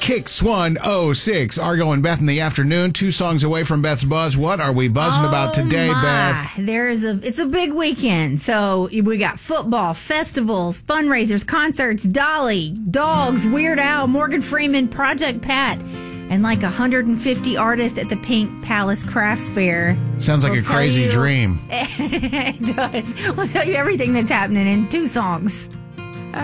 Kicks 106. Argo and Beth in the afternoon. 2 songs away from Beth's Buzz. What are we buzzing about today, Beth? It's a big weekend. So we got football, festivals, fundraisers, concerts, Dolly, Dogs, Weird Al, Morgan Freeman, Project Pat, and like 150 artists at the Pink Palace Crafts Fair. Sounds like a crazy dream. It does. We'll tell you everything that's happening in 2 songs.